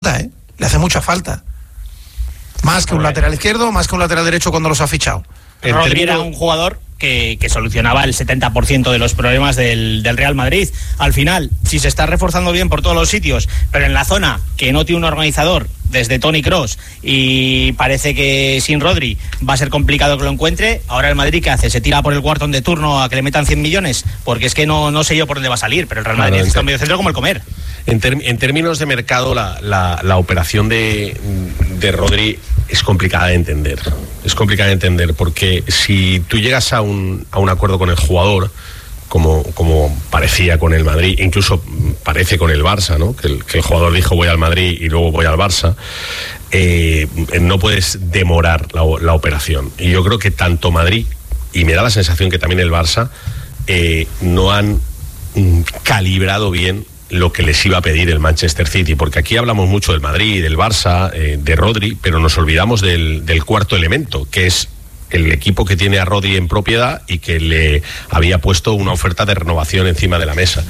falta, le hace mucha falta. Más que un lateral izquierdo, más que un lateral derecho cuando los ha fichado. Rodri era un jugador que solucionaba el 70% de los problemas del Real Madrid. Al final, si se está reforzando bien por todos los sitios, pero en la zona que no tiene un organizador, desde Toni Kroos, y parece que sin Rodri va a ser complicado que lo encuentre, ahora el Madrid, ¿qué hace? ¿Se tira por el cuartón de turno a que le metan 100 millones? Porque es que no sé yo por dónde va a salir, pero el Real Madrid necesita un mediocentro como el comer. En términos de mercado, la operación de Rodri es complicada de entender. Es complicada de entender porque si tú llegas a un acuerdo con el jugador, como parecía con el Madrid, incluso parece con el Barça, ¿no? Que el jugador dijo voy al Madrid y luego voy al Barça, no puedes demorar la operación. Y yo creo que tanto Madrid, y me da la sensación que también el Barça, no han calibrado bien lo que les iba a pedir el Manchester City, porque aquí hablamos mucho del Madrid, del Barça, de Rodri, pero nos olvidamos del cuarto elemento, que es el equipo que tiene a Rodri en propiedad y que le había puesto una oferta de renovación encima de la mesa.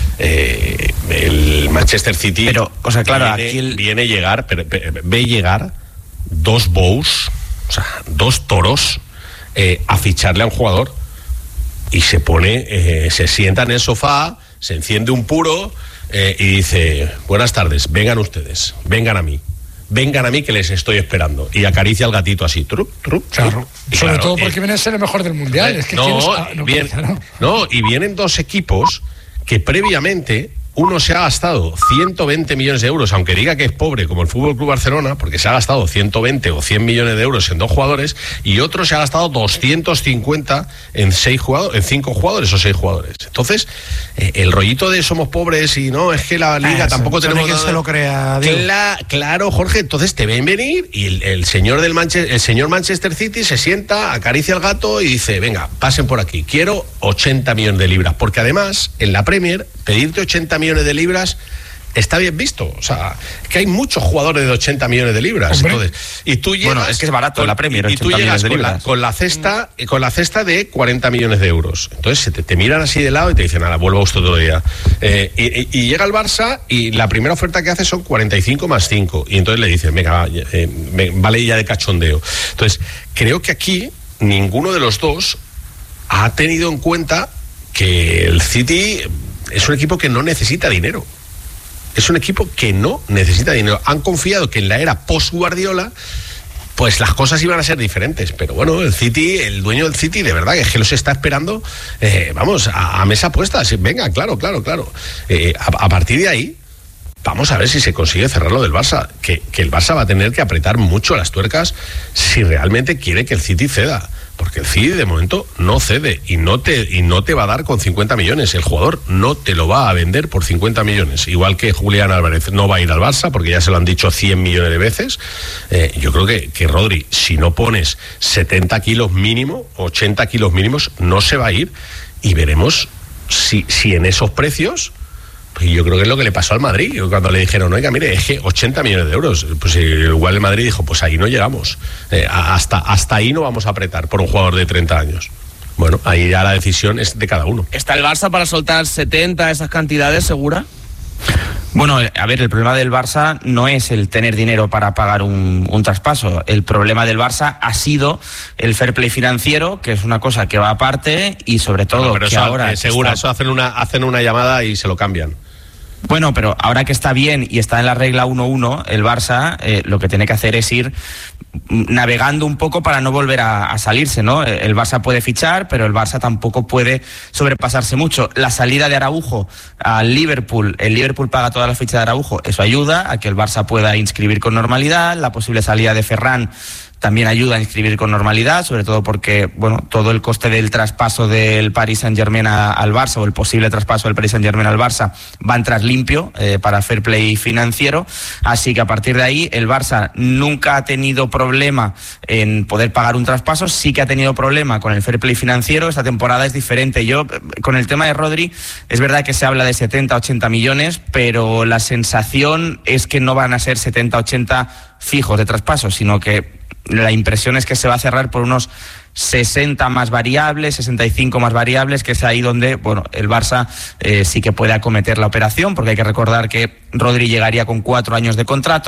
El Manchester City, pero, o sea, claro, ve llegar dos bows, o sea, dos toros, a ficharle a un jugador, y se pone, se sienta en el sofá, se enciende un puro y dice: buenas tardes, vengan ustedes, vengan a mí que les estoy esperando, y acaricia al gatito así, trup, trup, claro. Sobre todo porque viene a ser el mejor del mundial. Es que y vienen dos equipos que previamente uno se ha gastado 120 millones de euros, aunque diga que es pobre como el Fútbol Club Barcelona, porque se ha gastado 120 o 100 millones de euros en dos jugadores, y otro se ha gastado 250 en 5 jugadores o 6 jugadores. Entonces, el rollito de somos pobres y no, es que la liga tampoco tenemos que se lo crea. Claro, Jorge, entonces te ven venir y el señor Manchester City se sienta, acaricia al gato y dice: venga, pasen por aquí, quiero 80 millones de libras, porque además en la Premier pedirte 80 millones de libras está bien visto. O sea, que hay muchos jugadores de 80 millones de libras. Entonces, y tú llegas, bueno, es que es barato la Premier, y tú llegas con la cesta de 40 millones de euros. Entonces te miran así de lado y te dicen: nada, vuelva usted otro día. Y llega el Barça y la primera oferta que hace son 45 más 5. Y entonces le dicen: venga, vale ya de cachondeo. Entonces, creo que aquí ninguno de los dos ha tenido en cuenta que el City es un equipo que no necesita dinero. Es un equipo que no necesita dinero. Han confiado que en la era post-Guardiola pues las cosas iban a ser diferentes. Pero bueno, el dueño del City, de verdad, que es que los está esperando, a mesa puesta. Venga, claro. A partir de ahí, vamos a ver si se consigue cerrar lo del Barça. Que el Barça va a tener que apretar mucho las tuercas si realmente quiere que el City ceda. Porque el City de momento no cede y no te va a dar con 50 millones. El jugador no te lo va a vender por 50 millones. Igual que Julián Álvarez no va a ir al Barça, porque ya se lo han dicho 100 millones de veces. Yo creo que Rodri, si no pones 70 kilos mínimo, 80 kilos mínimos, no se va a ir. Y veremos si en esos precios... Y yo creo que es lo que le pasó al Madrid cuando le dijeron: oiga, mire, es que 80 millones de euros. Pues igual el Madrid dijo: pues ahí no llegamos, hasta ahí no vamos a apretar por un jugador de 30 años. Bueno, ahí ya la decisión es de cada uno. ¿Está el Barça para soltar 70, esas cantidades, segura? Bueno, a ver, el problema del Barça no es el tener dinero para pagar un traspaso. El problema del Barça ha sido el fair play financiero, que es una cosa que va aparte, y sobre todo pero que eso, ahora... seguro, eso hacen una llamada y se lo cambian. Bueno, pero ahora que está bien y está en la regla 1-1, el Barça lo que tiene que hacer es ir navegando un poco para no volver a salirse, ¿no? El Barça puede fichar, pero el Barça tampoco puede sobrepasarse mucho. La salida de Araujo al Liverpool, el Liverpool paga todas las fichas de Araujo, eso ayuda a que el Barça pueda inscribir con normalidad. La posible salida de Ferran también ayuda a inscribir con normalidad, sobre todo porque, bueno, todo el coste del traspaso del Paris Saint-Germain al Barça, o el posible traspaso del Paris Saint-Germain al Barça, va a entrar limpio para fair play financiero. Así que a partir de ahí el Barça nunca ha tenido problema en poder pagar un traspaso, sí que ha tenido problema con el fair play financiero. Esta temporada es diferente. Yo, con el tema de Rodri, es verdad que se habla de 70, 80 millones, pero la sensación es que no van a ser 70, 80 fijos de traspaso, sino que la impresión es que se va a cerrar por unos 60 más variables, 65 más variables, que es ahí donde, bueno, el Barça sí que puede acometer la operación, porque hay que recordar que Rodri llegaría con 4 años de contrato.